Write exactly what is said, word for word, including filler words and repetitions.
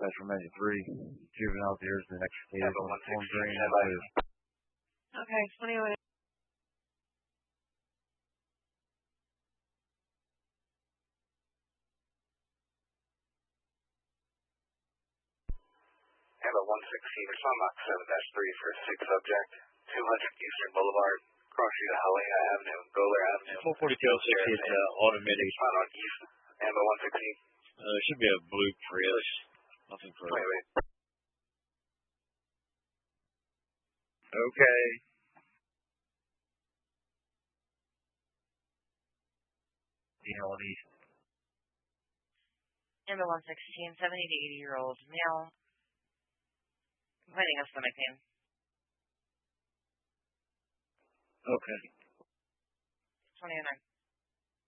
dispatch from ninety-three. Juvenile here is the next case on the form green. Okay, twenty-one. Have a one sixteen, respond Mach seven dash three for a six subject, two hundred Eastern Boulevard, cross street Helena Avenue, Goler Avenue. four forty-two oh six is uh, automated. Respond on East, Amber one sixteen. Uh, there should be a blue Prius. Nothing for Wait, wait. Okay. Deal East. Amber one sixteen, seventy to eighty year old male. Complaining of stomach pain. Okay. twenty-nine.